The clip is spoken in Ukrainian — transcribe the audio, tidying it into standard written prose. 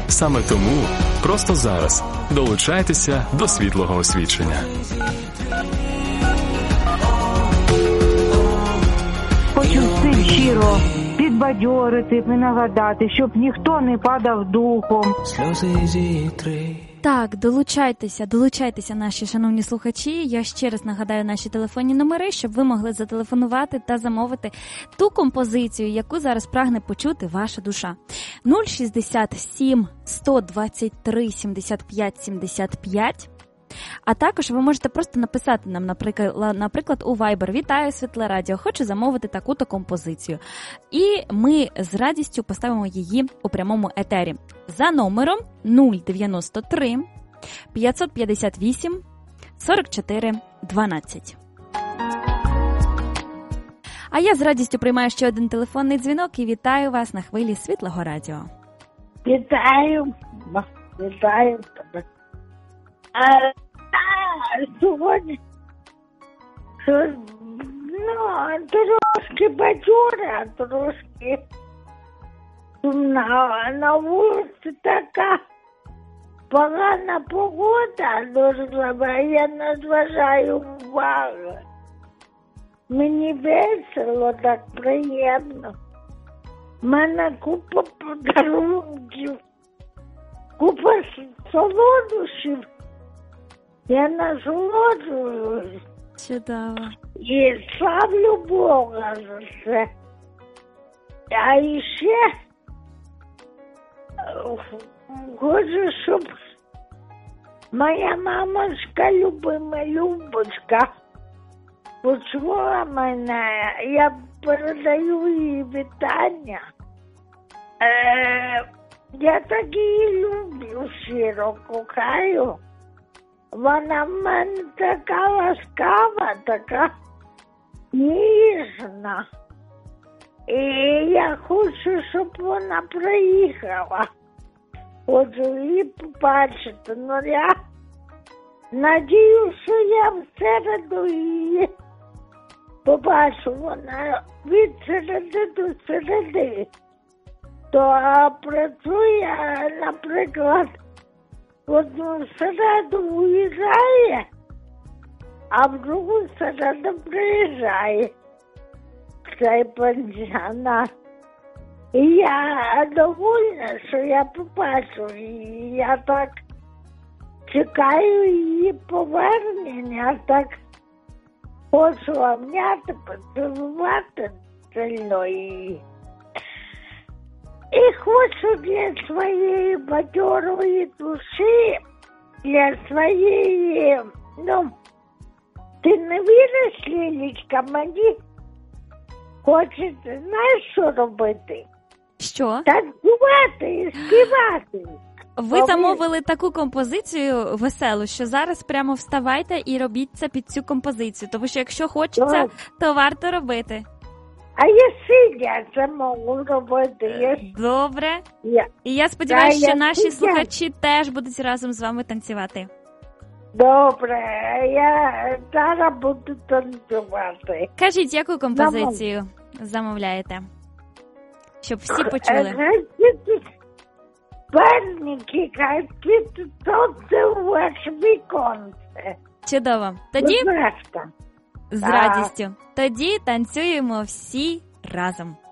Саме тому просто зараз долучайтеся до світлого освічення. Хочу всім щиро підбадьорити і нагадати, щоб ніхто не падав духом. Сльози зітри. Так, долучайтеся, наші шановні слухачі. Я ще раз нагадаю наші телефонні номери, щоб ви могли зателефонувати та замовити ту композицію, яку зараз прагне почути ваша душа. 067 123 75 75. А також ви можете просто написати нам, наприклад, у Viber: «Вітаю, Світле Радіо, хочу замовити таку-то композицію». І ми з радістю поставимо її у прямому етері за номером 093 558 44 12. А я з радістю приймаю ще один телефонний дзвінок і вітаю вас на хвилі Світлого Радіо. Вітаю тебе. Сьогодні трошки бадьора, трошки сумна. На вулиці така погана погода, я не зважаю уваги. Мені весело, так приємно. У мене купа подарунків, купа солодощів. Я насолоджуюсь. Чудово. І славлю Бога за це. А ще хочу, щоб моя мамочка, любима Любочка, почула мене. Я передаю їй вітання. Я так її люблю, щиро кохаю. Вона в мене така ласкава, така ніжна. І я хочу, щоб вона приїхала. Хочу її побачити. Ну, я надію, що я в середу її побачу. Вона від середи до середи. То працює, наприклад, в одну середу уїжджає, а в другу середу приїжджає цей пенсіонер. І я довольна, що я побачу її. Я так чекаю її повернення, так хочу обняти, поцілувати сильно її. І хочу для своєї бадьорої душі, для своєї, ти не віриш, Лілічка, мені хочеться, знаєш, що робити? Що? Танцювати і співати. Ви замовили таку композицію веселу, що зараз прямо вставайте і робіть це під цю композицію. Тому що якщо хочеться, то варто робити. А я сидя це можу робити. Добре. І я сподіваюся, що наші слухачі теж будуть разом з вами танцювати. Добре, я зараз буду танцювати. Кажіть, яку композицію замовляєте? Щоб всі почули. Перники, какие-то сонце у ваше віконце. Чудово. Тоді з радістю. Тоді танцюємо всі разом.